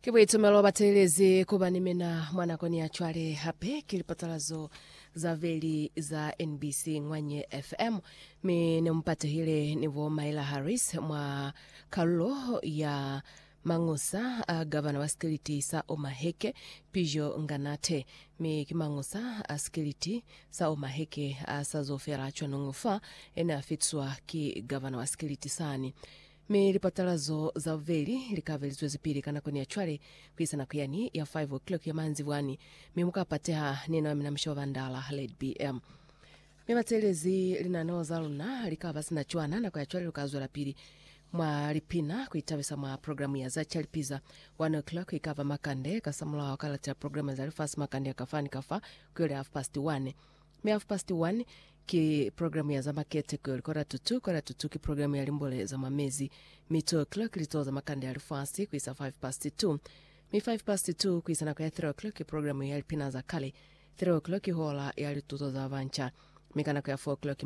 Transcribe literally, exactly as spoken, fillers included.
Kibwitumelo batelezi kuba nimena mwana koni achwale hape kilipatalazo za veli za N B C Ngwanye F M. Mi nempate hile nivo Maila Harris mwa kalulo ya Mangusa, uh, gavana wa skiliti sa Omaheke Pijo Nganate. Mi kimangusa uh, skiliti sa Omaheke uh, sa zofera chwanungufa ena fitswa ki gavana wa skiliti sani. Mi ripatalazo za veli likavelizwe zipiri kana koni achwale kuisa na kuyani ya five o'clock ya manzi wani. Mi muka pateha nina minamisho vandala late B M. Mi matelezi linanoza luna likaba sina chwana na kwa achwale lukazo la piri mwa lipina kuitawisa mwa programu ya zacha lipiza one o'clock ikava makande kasamula wakala tia programu za lifas makande ya kafani kafa kuile half past one. Mi half past one ki programu ya za makete kuile kora tutu kora tutu ki programu ya limbole za mamezi. Mi two o'clock litoza makande ya lifasi kuisa five past two. Mi five past two kuisa na kwa three o'clock ki programu ya lipina za kale. three o'clock hola ya lituto za vancha. Mi kana kwa four o'clock